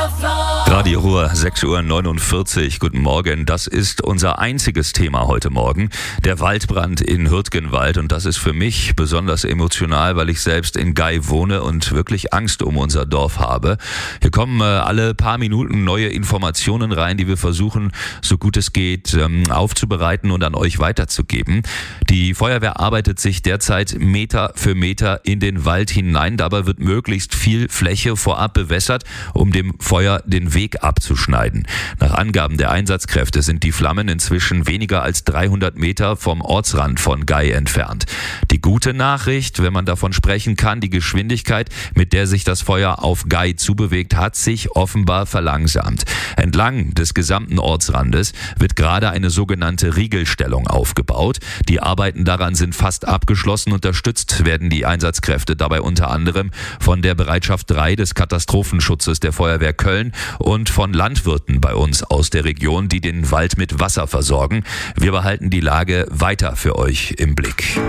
Radio Ruhr, 6:49 Uhr. Guten Morgen. Das ist unser einziges Thema heute Morgen. Der Waldbrand in Hürtgenwald. Und das ist für mich besonders emotional, weil ich selbst in Gei wohne und wirklich Angst um unser Dorf habe. Hier kommen alle paar Minuten neue Informationen rein, die wir versuchen, so gut es geht, aufzubereiten und an euch weiterzugeben. Die Feuerwehr arbeitet sich derzeit Meter für Meter in den Wald hinein. Dabei wird möglichst viel Fläche vorab bewässert, um dem Feuer den Weg abzuschneiden. Nach Angaben der Einsatzkräfte sind die Flammen inzwischen weniger als 300 Meter vom Ortsrand von Gei entfernt. Die gute Nachricht, wenn man davon sprechen kann, die Geschwindigkeit, mit der sich das Feuer auf Gei zubewegt, hat sich offenbar verlangsamt. Entlang des gesamten Ortsrandes wird gerade eine sogenannte Riegelstellung aufgebaut. Die Arbeiten daran sind fast abgeschlossen. Unterstützt werden die Einsatzkräfte dabei unter anderem von der Bereitschaft 3 des Katastrophenschutzes der Feuerwehr Köln und von Landwirten bei uns aus der Region, die den Wald mit Wasser versorgen. Wir behalten die Lage weiter für euch im Blick.